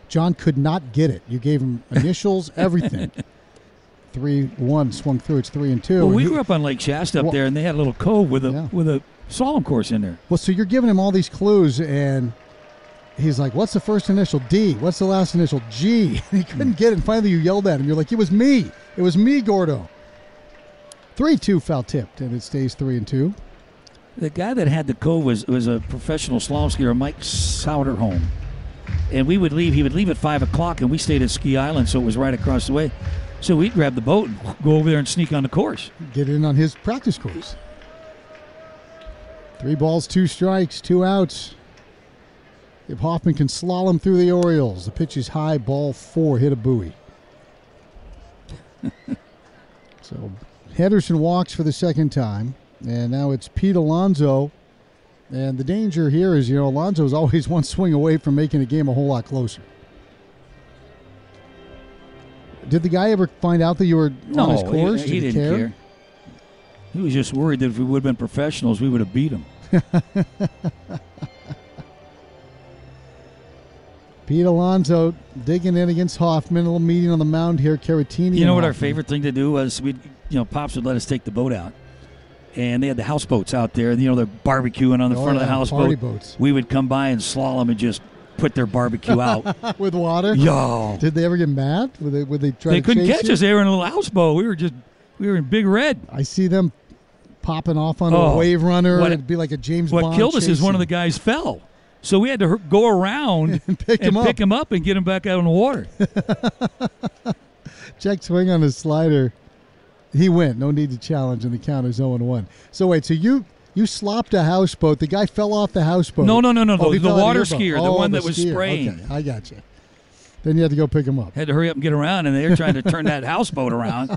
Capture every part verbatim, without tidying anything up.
John could not get it. You gave him initials, everything. three one swung through. It's three and two. Well, and we he, grew up on Lake Shasta up well, there, and they had a little cove with a yeah. with a slalom course in there. Well, so you're giving him all these clues, and he's like, what's the first initial? D. What's the last initial? G. And he couldn't get it, and finally you yelled at him. You're like, it was me. It was me, Gordo. three two foul tipped, and it stays three and two. The guy that had the cove was was a professional slalom skier, Mike Souderholm. And we would leave. He would leave at five o'clock, and we stayed at Ski Island, so it was right across the way. So we'd grab the boat and go over there and sneak on the course. Get in on his practice course. Three balls, two strikes, two outs. If Hoffman can slalom through the Orioles, the pitch is high, ball four, hit a buoy. So Henderson walks for the second time, and now it's Pete Alonso. And the danger here is, you know, Alonso is always one swing away from making the game a whole lot closer. Did the guy ever find out that you were no, on his course? he, he Did he didn't care? care. He was just worried that if we would have been professionals, we would have beat him. Pete Alonso digging in against Hoffman. A little meeting on the mound here. Caratini. You know what Hoffman. our favorite thing to do was? We, you know, Pops would let us take the boat out, and they had the houseboats out there. You know, they're barbecuing on the Oh, front yeah, of the houseboat. party boats. We would come by and slalom and just put their barbecue out with water. Yo, did they ever get mad? Would they? Would they try? They to couldn't chase catch you? us. They were in a little houseboat. We were just, we were in Big Red. I see them popping off on Oh, a wave runner. what- It'd be like a James What Bond. killed us is one of chasing. the guys fell. So we had to h- go around and pick and him up. pick him up and get him back out in the water. Check swing on his slider. He went. No need to challenge, and the count is oh and one. So wait, so you you slopped a houseboat. The guy fell off the houseboat. No, no, no, no. Oh, the he the fell out of water your boat. skier, the Oh, one the that was skier. spraying. Okay, I got you. Then you had to go pick him up. Had to hurry up and get around, and they were trying to turn that houseboat around.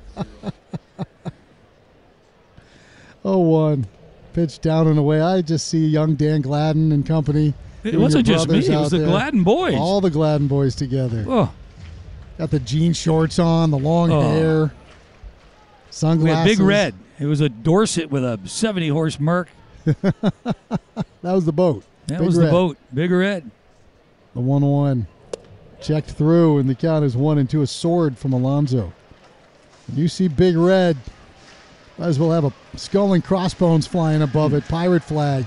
oh one. Pitch down and away. I just see young Dan Gladden and company. It You and wasn't your just me. brothers It out was the there. Gladden boys. All the Gladden boys together. Oh, Got the jean shorts on, the long Oh. hair, we sunglasses. had Big Red. It was a Dorset with a seventy horse Merc. That was the boat. That Big was Red. the boat. Big Red. The one one. Checked through, and the count is one and two. A sword from Alonso. When you see Big Red, might as well have a skull and crossbones flying above it. Pirate flag.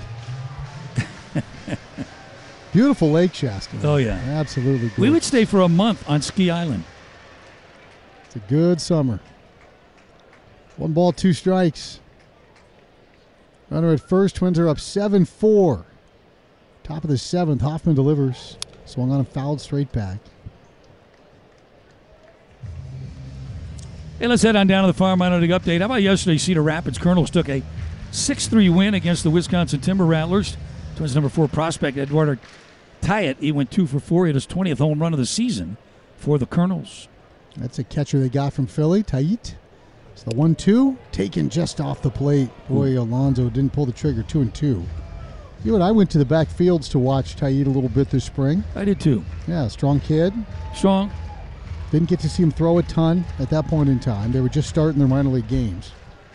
Beautiful Lake Shasta. Oh, yeah. Absolutely good. We would stay for a month on Ski Island. It's a good summer. One ball, two strikes. Runner at first. Twins are up seven four. Top of the seventh. Hoffman delivers. Swung on and fouled straight back. Hey, let's head on down to the Farm Analytic Update. How about yesterday? Cedar Rapids Colonels took a six three win against the Wisconsin Timber Rattlers. Twins number four prospect Eduardo Tyatt. He went two for four. He had his twentieth home run of the season for the Colonels. That's a catcher they got from Philly, Tayit. It's the one two, taken just off the plate. Boy, Alonso didn't pull the trigger, two and two. You and I went to the back fields to watch Tayit a little bit this spring. I did too. Yeah, strong kid. Strong. Didn't get to see him throw a ton at that point in time. They were just starting their minor league games.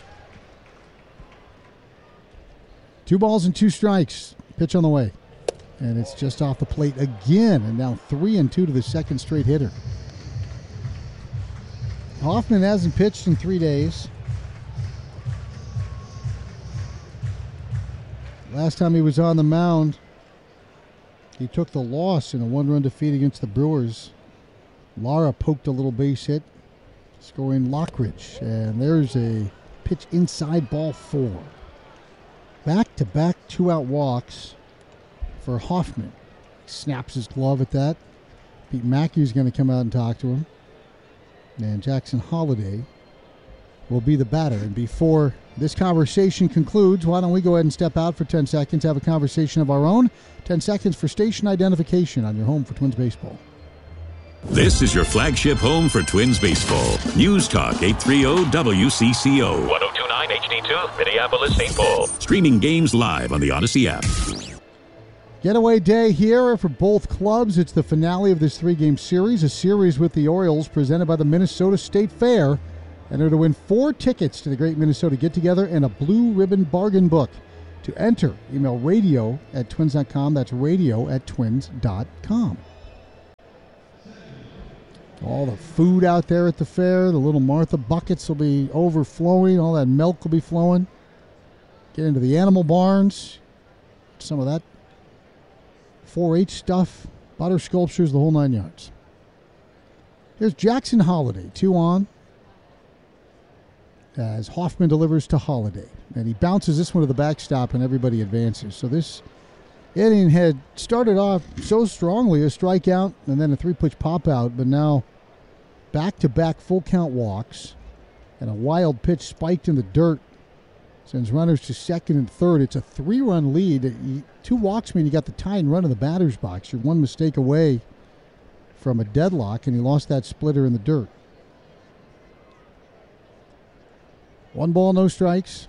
Two balls and two strikes. Pitch on the way. And it's just off the plate again. And now three and two to the second straight hitter. Hoffman hasn't pitched in three days. Last time he was on the mound, he took the loss in a one-run defeat against the Brewers. Lara poked a little base hit, scoring Lockridge. And there's a pitch inside, ball four. Back-to-back two-out walks for Hoffman. Snaps his glove at that. Pete Mackey's going to come out and talk to him. And Jackson Holiday will be the batter. And before this conversation concludes, why don't we go ahead and step out for ten seconds, have a conversation of our own. ten seconds for station identification on your home for Twins baseball. This is your flagship home for Twins baseball. News Talk eight thirty W C C O. one oh two point nine H D two, Minneapolis, Saint Paul. Streaming games live on the Odyssey app. Getaway day here for both clubs. It's the finale of this three-game series, a series with the Orioles presented by the Minnesota State Fair. Enter to win four tickets to the Great Minnesota Get-Together and a Blue Ribbon Bargain Book. To enter, email radio at twins dot com. That's radio at twins dot com. All the food out there at the fair, the little Martha buckets will be overflowing. All that milk will be flowing. Get into the animal barns. Some of that four H stuff. Butter sculptures, the whole nine yards. Here's Jackson Holiday, two on. As Hoffman delivers to Holiday. And he bounces this one to the backstop and everybody advances. So this inning had started off so strongly, a strikeout and then a three-pitch pop-out, but now back-to-back full-count walks and a wild pitch spiked in the dirt. Sends runners to second and third. It's a three-run lead. Two walks mean you got the tying run in the batter's box. You're one mistake away from a deadlock, and he lost that splitter in the dirt. One ball, no strikes.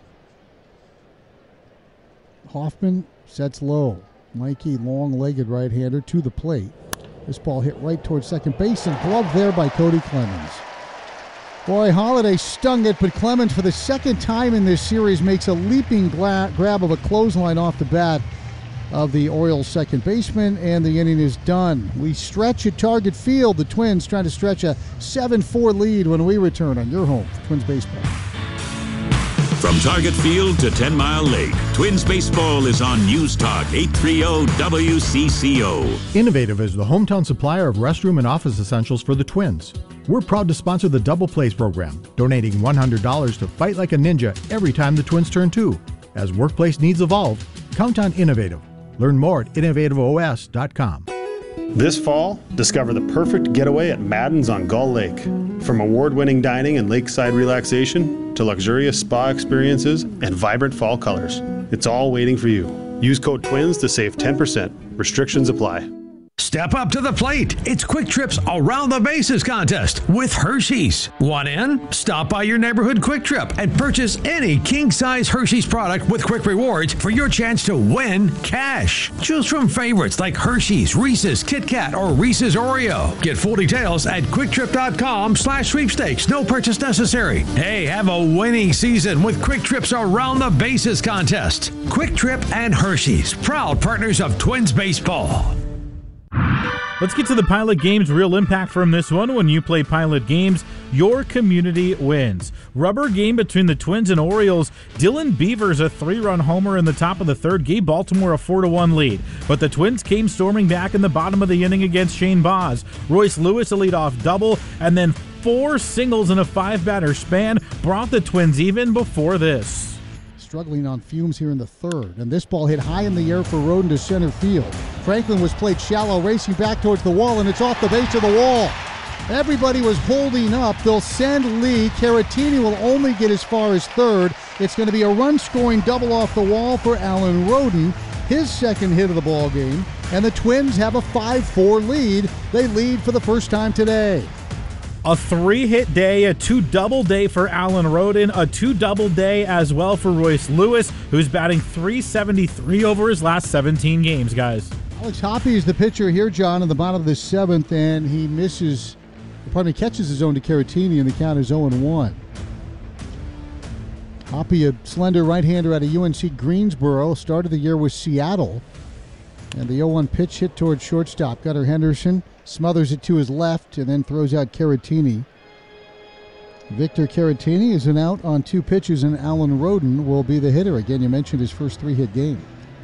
Hoffman sets low. Mikey, long-legged right-hander to the plate. This ball hit right towards second base and gloved there by Cody Clemens. Boy, Holiday stung it, but Clemens, for the second time in this series, makes a leaping gla- grab of a clothesline off the bat of the Orioles second baseman, and the inning is done. We stretch at Target Field. The Twins trying to stretch a seven four lead when we return on your home for Twins Baseball. From Target Field to ten Mile Lake, Twins Baseball is on News Talk eight thirty W C C O. Innovative is the hometown supplier of restroom and office essentials for the Twins. We're proud to sponsor the Double Plays program, donating one hundred dollars to Fight Like a Ninja every time the Twins turn two. As workplace needs evolve, count on Innovative. Learn more at innovative O S dot com. This fall, discover the perfect getaway at Madden's on Gull Lake. From award-winning dining and lakeside relaxation to luxurious spa experiences and vibrant fall colors, it's all waiting for you. Use code TWINS to save ten percent. Restrictions apply. Step up to the plate. It's Quick Trip's Around the Bases contest with Hershey's. Want in? Stop by your neighborhood Quick Trip and purchase any king-size Hershey's product with Quick Rewards for your chance to win cash. Choose from favorites like Hershey's, Reese's, Kit Kat, or Reese's Oreo. Get full details at quicktrip.com slash sweepstakes. No purchase necessary. Hey, have a winning season with Quick Trip's Around the Bases contest. Quick Trip and Hershey's, proud partners of Twins Baseball. Let's get to the Pilot Games real impact from this one. When you play Pilot Games, your community wins. Rubber game between the Twins and Orioles. Dylan Beavers, a three-run homer in the top of the third, gave Baltimore a four to one lead. But the Twins came storming back in the bottom of the inning against Shane Baz. Royce Lewis, a leadoff double, and then four singles in a five-batter span brought the Twins even before this. Struggling on fumes here in the third, and this ball hit high in the air for Roden to center field. Franklin was played shallow, racing back towards the wall, and it's off the base of the wall. Everybody was holding up. They'll send Lee. Caratini will only get as far as third. It's going to be a run-scoring double off the wall for Alan Roden, his second hit of the ball game, and the Twins have a five four lead. They lead for the first time today. A three-hit day, a two-double day for Alan Roden, a two-double day as well for Royce Lewis, who's batting three seventy-three over his last seventeen games, guys. Alex Hoppe is the pitcher here, John, in the bottom of the seventh, and he misses, pardon me, catches his own to Caratini, and the count is oh and one. Hoppe, a slender right-hander out of U N C Greensboro, started the year with Seattle. And the oh one pitch hit towards shortstop. Gunnar Henderson smothers it to his left and then throws out Caratini. Victor Caratini is an out on two pitches, and Alan Roden will be the hitter. Again, you mentioned his first three-hit game.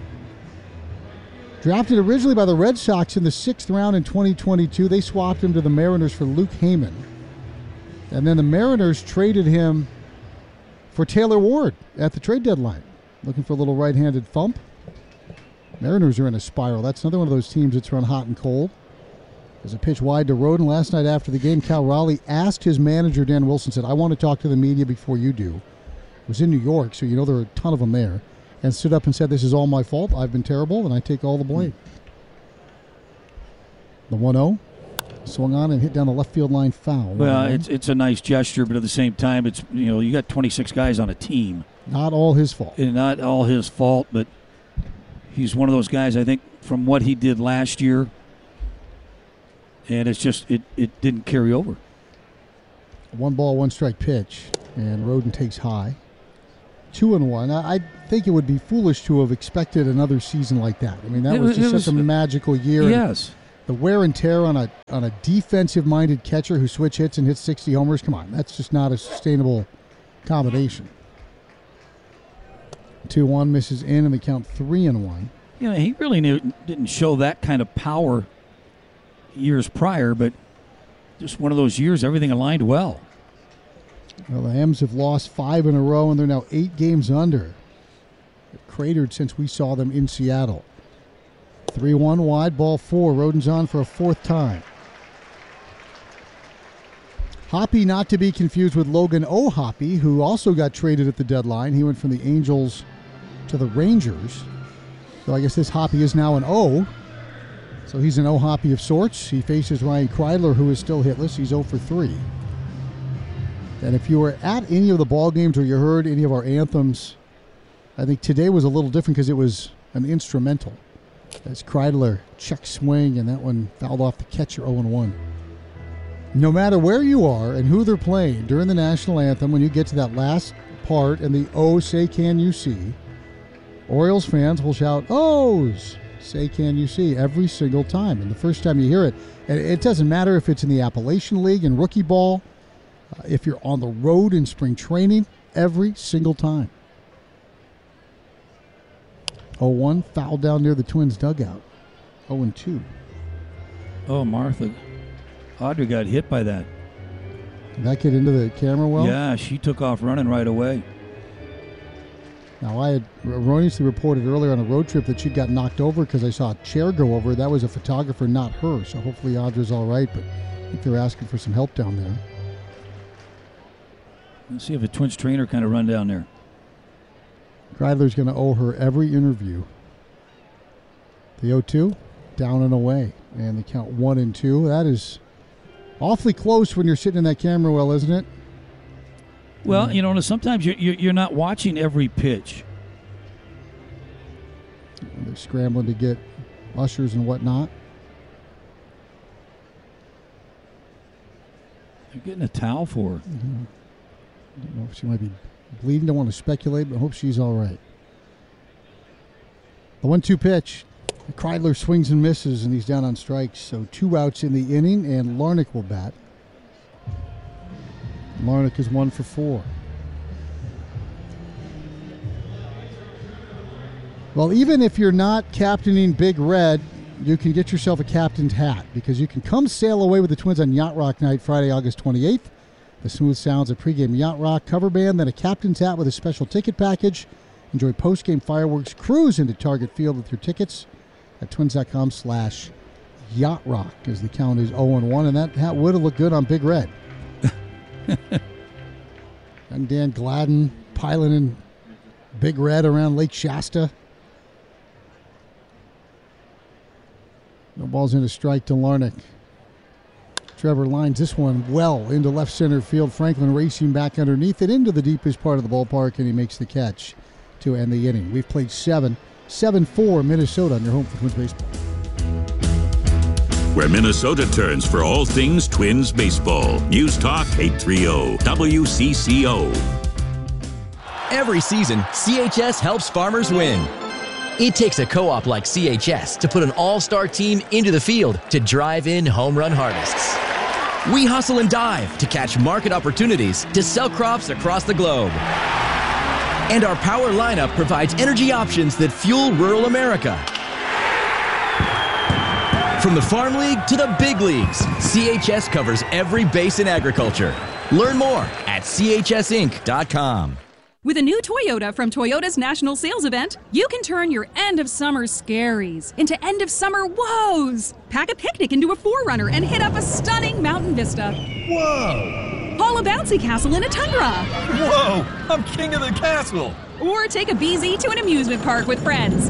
Drafted originally by the Red Sox in the sixth round in twenty twenty-two, they swapped him to the Mariners for Luke Heyman. And then the Mariners traded him for Taylor Ward at the trade deadline. Looking for a little right-handed thump. Mariners are in a spiral. That's another one of those teams that's run hot and cold. There's a pitch wide to Roden. Last night after the game, Cal Raleigh asked his manager, Dan Wilson, said, I want to talk to the media before you do. It was in New York, so you know there are a ton of them there. And stood up and said, this is all my fault. I've been terrible, and I take all the blame. The one oh. Swung on and hit down the left field line foul. Well, it's it's a nice gesture, but at the same time, it's, you know, you got twenty-six guys on a team. Not all his fault. And not all his fault, but he's one of those guys, I think, from what he did last year, and it's just, it, it didn't carry over. One ball, one strike pitch, and Roden takes high. Two and one. I, I think it would be foolish to have expected another season like that. I mean, that it was was, just was, such a magical year. Yes. the wear and tear on a on a defensive-minded catcher who switch hits and hits sixty homers, come on, that's just not a sustainable combination. two one misses in, and the count three and one. You know, he really knew, didn't show that kind of power years prior, but just one of those years, everything aligned well. Well, the Hams have lost five in a row, and they're now eight games under. They've cratered since we saw them in Seattle. three one wide, ball four. Rodin's on for a fourth time. Hoppy, not to be confused with Logan O'Hoppe, who also got traded at the deadline. He went from the Angels to the Rangers. So I guess this Hoppy is now an O. So he's an O'Hoppe of sorts. He faces Ryan Kreidler, who is still hitless. He's oh for three. And if you were at any of the ball games or you heard any of our anthems, I think today was a little different because it was an instrumental. As Kreidler check swing, and that one fouled off the catcher, oh and one. No matter where you are and who they're playing during the national anthem, when you get to that last part and the "Oh, say can you see," Orioles fans will shout "Ohs, say can you see" every single time. And the first time you hear it, and it doesn't matter if it's in the Appalachian League and rookie ball, uh, if you're on the road in spring training, every single time. oh one, foul down near the Twins dugout. oh and two. Oh, Martha. Audrey got hit by that. Did that get into the camera well? Yeah, she took off running right away. Now, I had erroneously reported earlier on a road trip that she got knocked over because I saw a chair go over. That was a photographer, not her. So hopefully Audra's all right, but I think they're asking for some help down there. Let's see if a Twins trainer kind of run down there. Kreidler's going to owe her every interview. The oh two, down and away. And they count one and two. That is awfully close when you're sitting in that camera well, isn't it? Well, you know, sometimes you're, you're not watching every pitch. They're scrambling to get ushers and whatnot. They're getting a towel for her. Mm-hmm. I don't know if she might be bleeding. Don't want to speculate, but I hope she's all right. The one two pitch. Kreidler swings and misses, and he's down on strikes. So two outs in the inning, and Larnach will bat. Larnach is one for four. Well, even if you're not captaining Big Red, you can get yourself a captain's hat, because you can come sail away with the Twins on Yacht Rock Night, Friday, August twenty-eighth. The smooth sounds of pregame Yacht Rock cover band, then a captain's hat with a special ticket package. Enjoy postgame fireworks, cruise into Target Field with your tickets at twins.com slash yacht rock, as the count is oh and one, and that hat would have looked good on Big Red. And Dan Gladden piloting Big Red around Lake Shasta. No balls in a strike to Larnach. Trevor lines this one well into left center field. Franklin racing back underneath it into the deepest part of the ballpark, and he makes the catch to end the inning. We've played seven. seven four Minnesota on your home for Twins baseball. Where Minnesota turns for all things Twins baseball. News Talk eight thirty W C C O. Every season, C H S helps farmers win. It takes a co-op like C H S to put an all-star team into the field to drive in home run harvests. We hustle and dive to catch market opportunities to sell crops across the globe. And our power lineup provides energy options that fuel rural America. From the Farm League to the big leagues, C H S covers every base in agriculture. Learn more at C H S inc dot com. With a new Toyota from Toyota's National Sales Event, you can turn your end-of-summer scaries into end-of-summer woes. Pack a picnic into a four runner and hit up a stunning mountain vista. Whoa! Haul a bouncy castle in a Tundra. Whoa! I'm king of the castle! Or take a B Z to an amusement park with friends.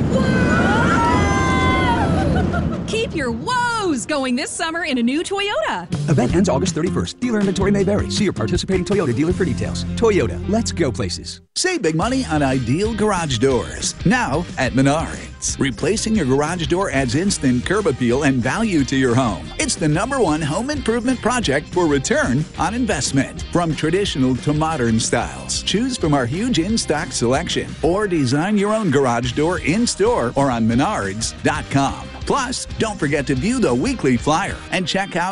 Keep your woes going this summer in a new Toyota. Event ends August thirty-first. Dealer inventory may vary. See your participating Toyota dealer for details. Toyota, let's go places. Save big money on ideal garage doors. Now at Menards. Replacing your garage door adds instant curb appeal and value to your home. It's the number one home improvement project for return on investment. From traditional to modern styles. Choose from our huge in-stock selection. Or design your own garage door in-store or on menards dot com. Plus, don't forget to view the weekly flyer and check out